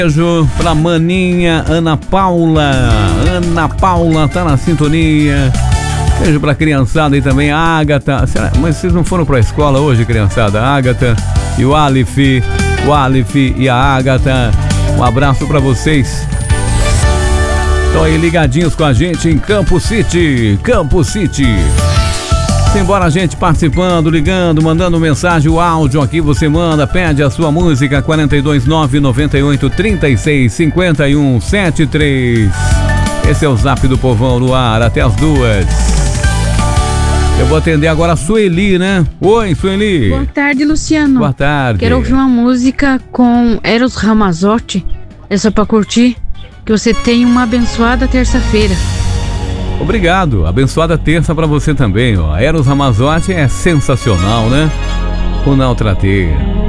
Beijo pra maninha Ana Paula. Ana Paula tá na sintonia. Beijo pra criançada e também a Ágata. Mas vocês não foram pra escola hoje, criançada? A Ágata e o Alif e a Ágata. Um abraço pra vocês. Estão aí ligadinhos com a gente em Campo City. Campo City. Simbora, a gente participando, ligando, mandando mensagem, o áudio aqui você manda, pede a sua música, 429-98-36-51-73. Esse é o Zap do Povão no ar, até as 2. Eu vou atender agora a Sueli, né? Oi, Sueli. Boa tarde, Luciano. Boa tarde. Quero ouvir uma música com Eros Ramazzotti, é só pra curtir, que você tenha uma abençoada terça-feira. Obrigado, abençoada terça pra você também, ó. Eros Ramazzotti é sensacional, né? O Não Tratei.